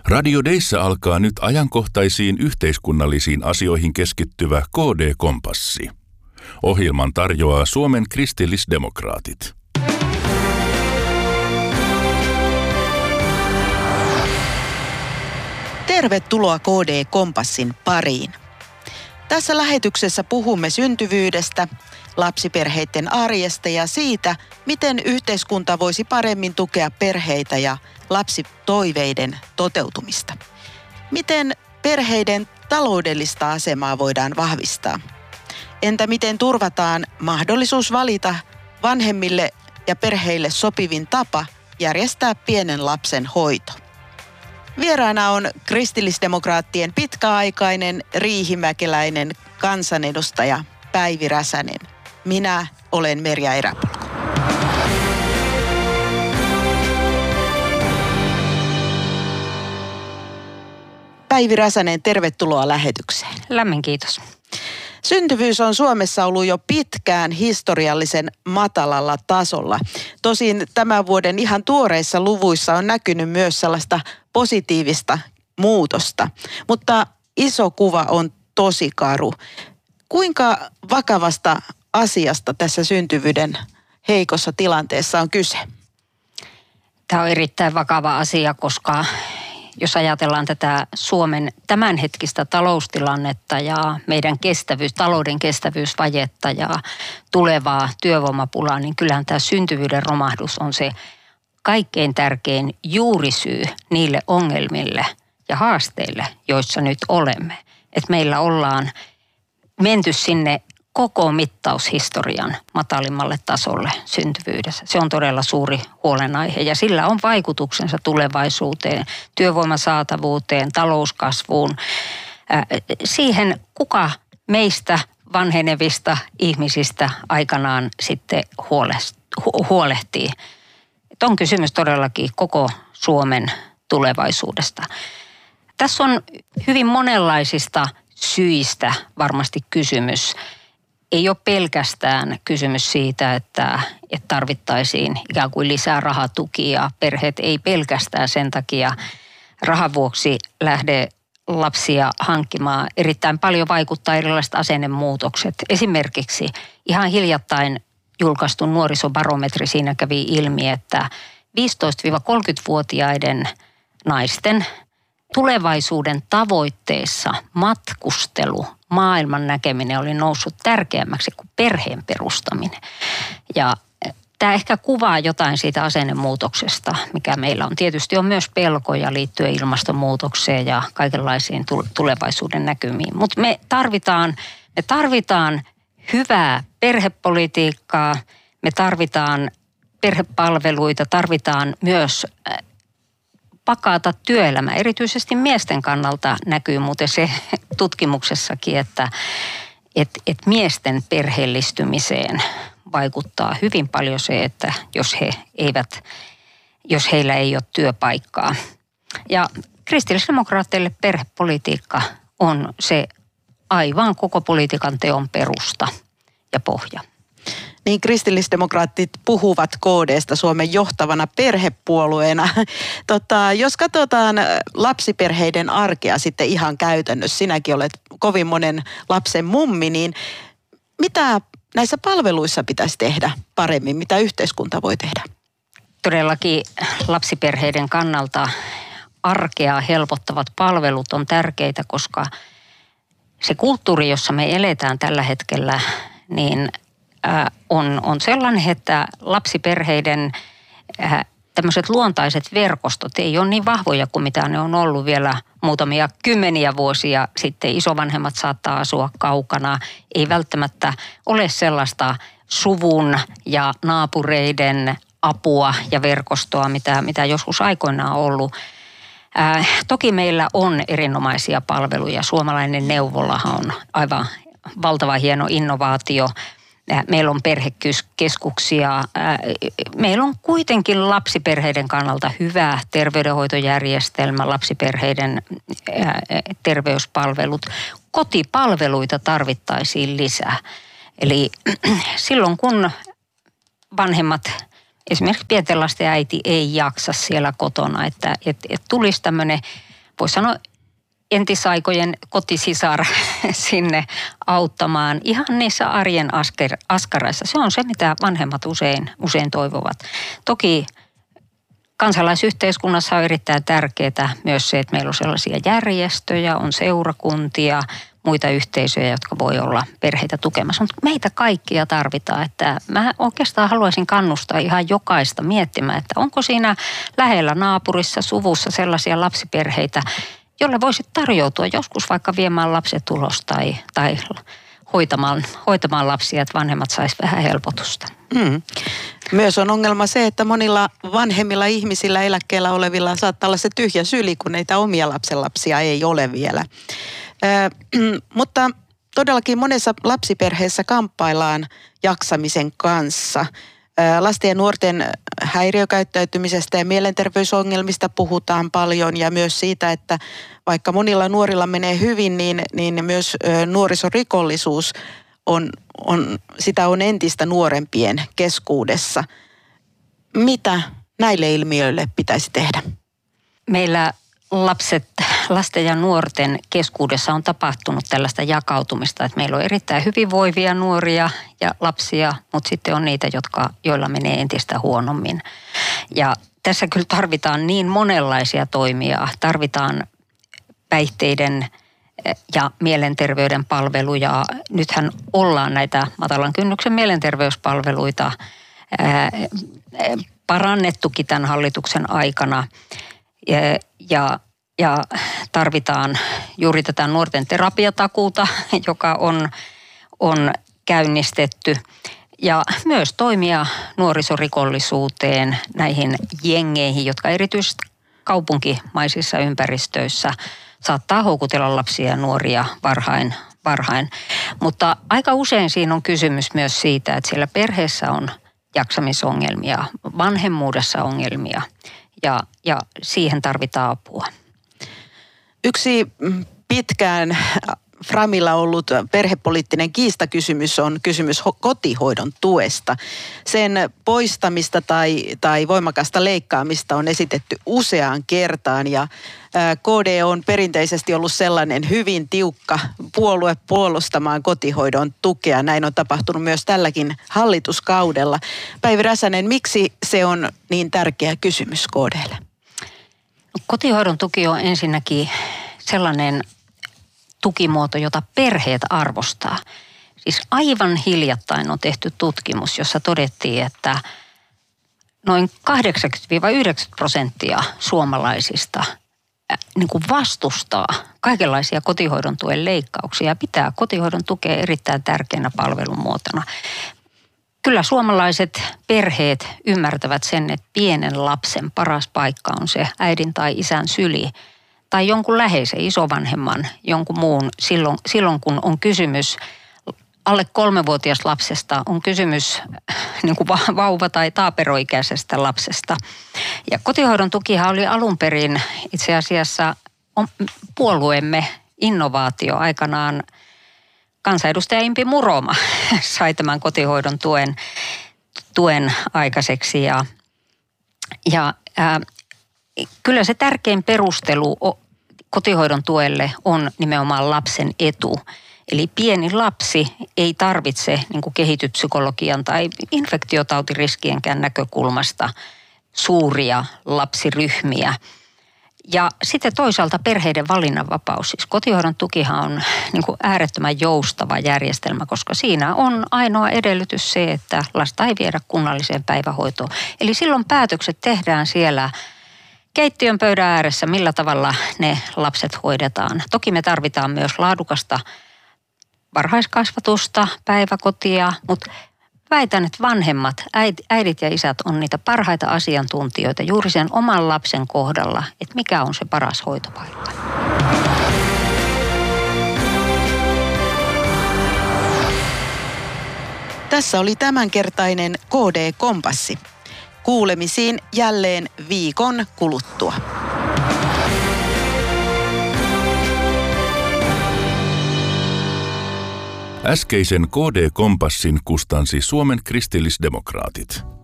Radio Deissä alkaa nyt ajankohtaisiin yhteiskunnallisiin asioihin keskittyvä KD-kompassi. Ohjelman tarjoaa Suomen kristillisdemokraatit. Tervetuloa KD-kompassin pariin. Tässä lähetyksessä puhumme syntyvyydestä, lapsiperheiden arjesta ja siitä, miten yhteiskunta voisi paremmin tukea perheitä ja lapsitoiveiden toteutumista. Miten perheiden taloudellista asemaa voidaan vahvistaa? Entä miten turvataan mahdollisuus valita vanhemmille ja perheille sopivin tapa järjestää pienen lapsen hoito? Vieraana on kristillisdemokraattien pitkäaikainen riihimäkeläinen kansanedustaja Päivi Räsänen. Minä olen Merja Eräpolku. Päivi Räsänen, tervetuloa lähetykseen. Lämmin kiitos. Syntyvyys on Suomessa ollut jo pitkään historiallisen matalalla tasolla. Tosin tämän vuoden ihan tuoreissa luvuissa on näkynyt myös sellaista positiivista muutosta. Mutta iso kuva on tosi karu. Kuinka vakavasta asiasta tässä syntyvyyden heikossa tilanteessa on kyse? Tämä on erittäin vakava asia, koska jos ajatellaan tätä Suomen tämänhetkistä taloustilannetta ja meidän talouden kestävyysvajetta ja tulevaa työvoimapulaa, niin kyllähän tämä syntyvyyden romahdus on se kaikkein tärkein juurisyy niille ongelmille ja haasteille, joissa nyt olemme. Että meillä ollaan menty sinne koko mittaushistorian matalimmalle tasolle syntyvyydessä. Se on todella suuri huolenaihe ja sillä on vaikutuksensa tulevaisuuteen, työvoiman saatavuuteen, talouskasvuun, siihen kuka meistä vanhenevista ihmisistä aikanaan sitten huolehtii. Että on kysymys todellakin koko Suomen tulevaisuudesta. Tässä on hyvin monenlaisista syistä varmasti kysymys. Ei ole pelkästään kysymys siitä, että tarvittaisiin ikään kuin lisää rahatukia. Perheet ei pelkästään sen takia rahan vuoksi lähde lapsia hankkimaan. Erittäin paljon vaikuttaa erilaiset asennemuutokset. Esimerkiksi ihan hiljattain julkaistu nuorisobarometri, siinä kävi ilmi, että 15-30-vuotiaiden naisten tulevaisuuden tavoitteissa matkustelu, maailman näkeminen oli noussut tärkeämmäksi kuin perheen perustaminen. Ja tämä ehkä kuvaa jotain siitä asennemuutoksesta, mikä meillä on. Tietysti on myös pelkoja liittyen ilmastonmuutokseen ja kaikenlaisiin tulevaisuuden näkymiin. Mutta me tarvitaan hyvää perhepolitiikkaa, me tarvitaan perhepalveluita, tarvitaan myös vakaata työelämää. Erityisesti miesten kannalta näkyy muuten se tutkimuksessakin, että miesten perheellistymiseen vaikuttaa hyvin paljon se, että jos heillä ei ole työpaikkaa. Ja kristillisdemokraateille perhepolitiikka on se aivan koko politiikan teon perusta ja pohja. Niin kristillisdemokraatit puhuvat KD:sta Suomen johtavana perhepuolueena. Jos katsotaan lapsiperheiden arkea sitten ihan käytännössä, sinäkin olet kovin monen lapsen mummi, niin mitä näissä palveluissa pitäisi tehdä paremmin? Mitä yhteiskunta voi tehdä? Todellakin lapsiperheiden kannalta arkea helpottavat palvelut on tärkeitä, koska se kulttuuri, jossa me eletään tällä hetkellä, niin on sellainen, että lapsiperheiden tämmöiset luontaiset verkostot ei ole niin vahvoja kuin mitä ne on ollut vielä muutamia kymmeniä vuosia sitten. Isovanhemmat saattaa asua kaukana. Ei välttämättä ole sellaista suvun ja naapureiden apua ja verkostoa, mitä joskus aikoinaan on ollut. Toki meillä on erinomaisia palveluja. Suomalainen neuvolahan on aivan valtava hieno innovaatio. Meillä on perhekeskuksia. Meillä on kuitenkin lapsiperheiden kannalta hyvä terveydenhoitojärjestelmä, lapsiperheiden terveyspalvelut. Kotipalveluita tarvittaisiin lisää. Eli silloin kun vanhemmat, esimerkiksi pienten lasten äiti ei jaksa siellä kotona, että tulisi tämmöinen voisi sanoa entisaikojen kotisisar sinne auttamaan ihan niissä arjen askareissa. Se on se, mitä vanhemmat usein toivovat. Toki kansalaisyhteiskunnassa on erittäin tärkeää myös se, että meillä on sellaisia järjestöjä, on seurakuntia, muita yhteisöjä, jotka voi olla perheitä tukemassa. Mutta meitä kaikkia tarvitaan, että mä oikeastaan haluaisin kannustaa ihan jokaista miettimään, että onko siinä lähellä naapurissa, suvussa sellaisia lapsiperheitä, jolle voisit tarjoutua joskus vaikka viemään lapset ulos tai hoitamaan lapsia, että vanhemmat sais vähän helpotusta. Myös on ongelma se, että monilla vanhemmilla ihmisillä, eläkkeellä olevilla saattaa olla se tyhjä syli, kun näitä omia lapsenlapsia ei ole vielä. Mutta todellakin monessa lapsiperheessä kamppaillaan jaksamisen kanssa. Lasten ja nuorten häiriökäyttäytymisestä ja mielenterveysongelmista puhutaan paljon ja myös siitä, että vaikka monilla nuorilla menee hyvin, niin myös nuorisorikollisuus sitä on entistä nuorempien keskuudessa. Mitä näille ilmiöille pitäisi tehdä? Meillä lasten ja nuorten keskuudessa on tapahtunut tällaista jakautumista, että meillä on erittäin hyvinvoivia nuoria ja lapsia, mutta sitten on niitä, joilla menee entistä huonommin. Ja tässä kyllä tarvitaan niin monenlaisia toimia. Tarvitaan päihteiden ja mielenterveyden palveluja. Nythän ollaan näitä matalan kynnyksen mielenterveyspalveluita parannettukin tämän hallituksen aikana. Ja tarvitaan juuri tätä nuorten terapiatakuuta, joka on käynnistetty. Ja myös toimia nuorisorikollisuuteen, näihin jengeihin, jotka erityisesti kaupunkimaisissa ympäristöissä saattaa houkutella lapsia ja nuoria varhain. Mutta aika usein siinä on kysymys myös siitä, että siellä perheessä on jaksamisongelmia, vanhemmuudessa ongelmia ja siihen tarvitaan apua. Yksi pitkään Framilla ollut perhepoliittinen kiistakysymys on kysymys kotihoidon tuesta. Sen poistamista tai voimakasta leikkaamista on esitetty useaan kertaan ja KD on perinteisesti ollut sellainen hyvin tiukka puolue puolustamaan kotihoidon tukea. Näin on tapahtunut myös tälläkin hallituskaudella. Päivi Räsänen, miksi se on niin tärkeä kysymys KD:lle? Kotihoidon tuki on ensinnäkin sellainen tukimuoto, jota perheet arvostaa. Siis aivan hiljattain on tehty tutkimus, jossa todettiin, että noin 80-90% suomalaisista niin kuin vastustaa kaikenlaisia kotihoidon tuen leikkauksia ja pitää kotihoidon tukea erittäin tärkeänä palvelumuotona. Kyllä suomalaiset perheet ymmärtävät sen, että pienen lapsen paras paikka on se äidin tai isän syli tai jonkun läheisen isovanhemman, jonkun muun silloin kun on kysymys alle 3-vuotias lapsesta, on kysymys niin kuin vauva- tai taaperoikäisestä lapsesta. Ja kotihoidon tukihan oli alun perin itse asiassa puolueemme innovaatio aikanaan. Kansanedustaja Impi Muroma sai tämän kotihoidon tuen aikaiseksi ja kyllä se tärkein perustelu kotihoidon tuelle on nimenomaan lapsen etu. Eli pieni lapsi ei tarvitse niin kuin kehityspsykologian tai infektiotautiriskienkään näkökulmasta suuria lapsiryhmiä. Ja sitten toisaalta perheiden valinnanvapaus. Siis kotihoidon tukihan on niin kuin äärettömän joustava järjestelmä, koska siinä on ainoa edellytys se, että lasta ei viedä kunnalliseen päivähoitoon. Eli silloin päätökset tehdään siellä keittiön pöydän ääressä, millä tavalla ne lapset hoidetaan. Toki me tarvitaan myös laadukasta varhaiskasvatusta, päiväkotia, mutta väitän, että vanhemmat, äidit ja isät on niitä parhaita asiantuntijoita juuri sen oman lapsen kohdalla, että mikä on se paras hoitopaikka. Tässä oli tämänkertainen KD-kompassi. Kuulemisiin jälleen viikon kuluttua. Äskeisen KD-kompassin kustansi Suomen kristillisdemokraatit.